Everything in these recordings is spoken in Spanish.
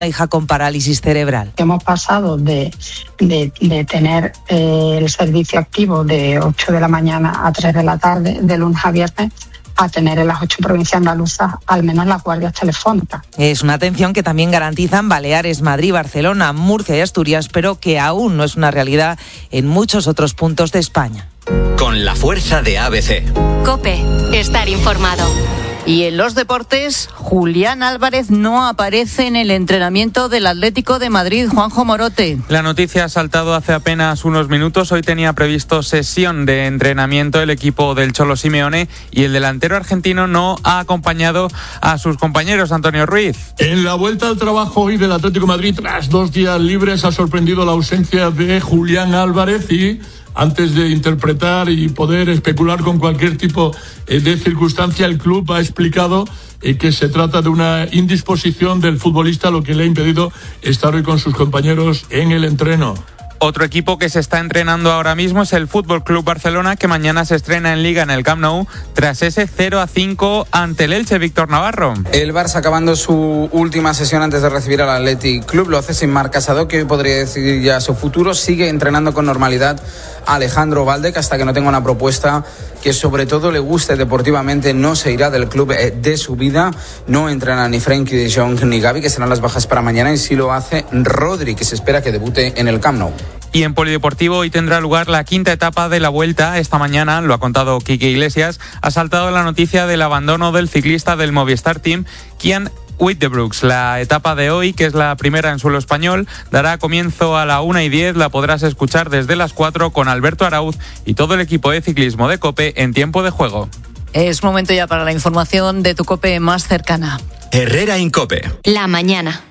hija con parálisis cerebral. Hemos pasado de tener el servicio activo de 8 de la mañana a 3 de la tarde, de lunes a viernes, a tener en las 8 provincias andaluzas al menos las guardias telefónicas. Es una atención que también garantizan Baleares, Madrid, Barcelona, Murcia y Asturias, pero que aún no es una realidad en muchos otros puntos de España. Con la fuerza de ABC. COPE, estar informado. Y en los deportes, Julián Álvarez no aparece en el entrenamiento del Atlético de Madrid. Juanjo Morote. La noticia ha saltado hace apenas unos minutos. Hoy tenía previsto sesión de entrenamiento el equipo del Cholo Simeone y el delantero argentino no ha acompañado a sus compañeros. Antonio Ruiz. En la vuelta al trabajo hoy del Atlético de Madrid, tras 2 días libres, ha sorprendido la ausencia de Julián Álvarez y antes de interpretar y poder especular con cualquier tipo de circunstancia, el club ha explicado que se trata de una indisposición del futbolista, lo que le ha impedido estar hoy con sus compañeros en el entreno. Otro equipo que se está entrenando ahora mismo es el Fútbol Club Barcelona, que mañana se estrena en Liga en el Camp Nou tras ese 0-5 ante el Elche. Víctor Navarro. El Barça, acabando su última sesión antes de recibir al Athletic Club, lo hace sin Marc Casado, que hoy podría decidir ya su futuro. Sigue entrenando con normalidad a Alejandro Valdec hasta que no tenga una propuesta que sobre todo le guste deportivamente. No se irá del club de su vida. No entrena ni Frenkie de Jong ni Gavi, que serán las bajas para mañana, y sí lo hace Rodri, que se espera que debute en el Camp Nou. Y en polideportivo hoy tendrá lugar la 5ª etapa de la Vuelta. Esta mañana, lo ha contado Quique Iglesias, ha saltado la noticia del abandono del ciclista del Movistar Team, Kian Uijtdebroeks. La etapa de hoy, que es la primera en suelo español, dará comienzo a la 1:10. La podrás escuchar desde las 4 con Alberto Arauz y todo el equipo de ciclismo de COPE en tiempo de juego. Es momento ya para la información de tu COPE más cercana. Herrera Incope. La mañana.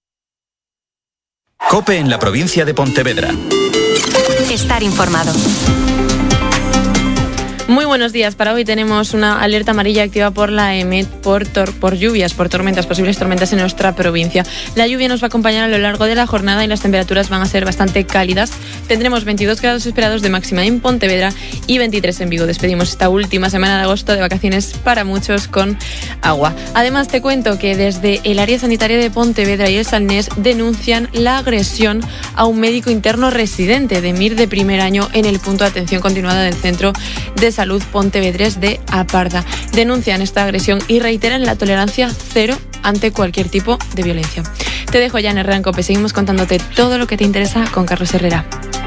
COPE en la provincia de Pontevedra. Estar informado. Muy buenos días. Para hoy tenemos una alerta amarilla activa por la EMET por lluvias, por tormentas, posibles tormentas en nuestra provincia. La lluvia nos va a acompañar a lo largo de la jornada y las temperaturas van a ser bastante cálidas. Tendremos 22 grados esperados de máxima en Pontevedra y 23 en Vigo. Despedimos esta última semana de agosto de vacaciones para muchos con agua. Además, te cuento que desde el área sanitaria de Pontevedra y el Salnés denuncian la agresión a un médico interno residente de MIR de primer año en el punto de atención continuada del Centro de Salud Pontevedrés de Aparda. Denuncian esta agresión y reiteran la tolerancia cero ante cualquier tipo de violencia. Te dejo ya en Herrera en COPE. Seguimos contándote todo lo que te interesa con Carlos Herrera.